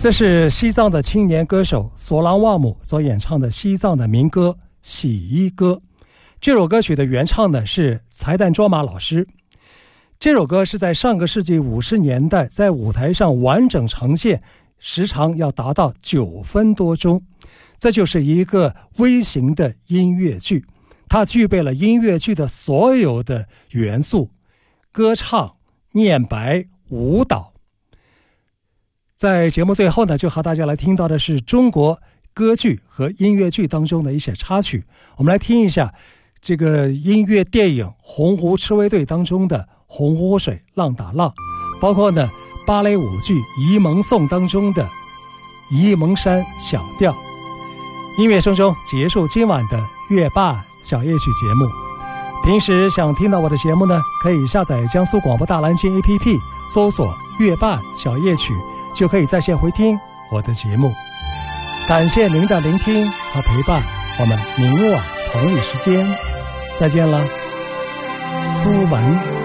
这是西藏的青年歌手索朗旺姆所演唱的西藏的民歌《洗衣歌》。这首歌曲的原唱呢是才旦卓玛老师。这首歌是在上个世纪50年代在舞台上完整呈现，时长要达到9分多钟。这就是一个微型的音乐剧，它具备了音乐剧的所有的元素：歌唱、念白、舞蹈。在节目最后呢，就和大家来听到的是中国歌剧和音乐剧当中的一些插曲。我们来听一下这个音乐电影《洪湖赤卫队》当中的《洪湖水浪打浪》，包括呢芭蕾舞剧《沂蒙颂》当中的《沂蒙山小调》。音乐声中结束今晚的乐霸小夜曲节目。平时想听到我的节目呢，可以下载江苏广播大蓝鲸 APP， 搜索乐霸小夜曲，就可以在线回听我的节目。感谢您的聆听和陪伴，我们明晚同一时间再见了。苏文。